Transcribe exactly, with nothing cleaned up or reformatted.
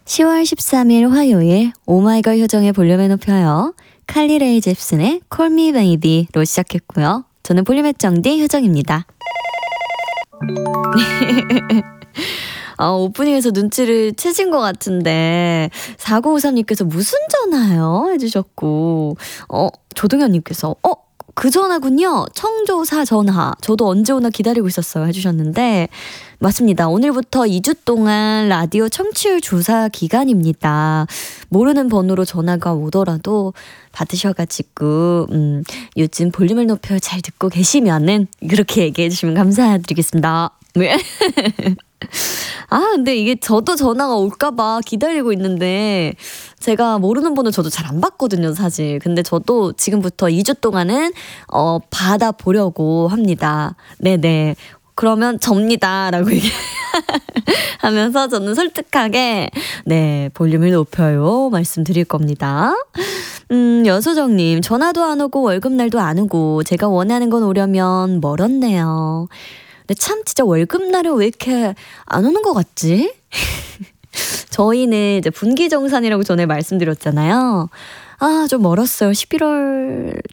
시월 십삼일 화요일 오마이걸 효정의 볼륨을 높여요. 칼리 레이 잽슨의 Call Me Baby로 시작했고요. 저는 볼륨의 정디 효정입니다. 아, 오프닝에서 눈치를 채신 것 같은데 사구오삼님께서 무슨 전화요? 해주셨고 어 조동현님께서 어? 그 전화군요. 청조사 전화. 저도 언제 오나 기다리고 있었어요. 해주셨는데 맞습니다. 오늘부터 이 주 동안 라디오 청취율 조사 기간입니다. 모르는 번호로 전화가 오더라도 받으셔가지고 음, 요즘 볼륨을 높여 잘 듣고 계시면은 그렇게 얘기해 주시면 감사드리겠습니다. 네. 아 근데 이게 저도 전화가 올까봐 기다리고 있는데 제가 모르는 번호 저도 잘 안 받거든요 사실. 근데 저도 지금부터 이 주 동안은 어 받아보려고 합니다. 네네 그러면 접니다 라고 얘기하면서 저는 설득하게 네 볼륨을 높여요 말씀드릴 겁니다. 음 여소정님 전화도 안 오고 월급날도 안 오고 제가 원하는 건 오려면 멀었네요. 근데 참 진짜 월급날은 왜 이렇게 안 오는 것 같지? 저희는 이제 분기정산이라고 전에 말씀드렸잖아요. 아, 좀 멀었어요. 십일월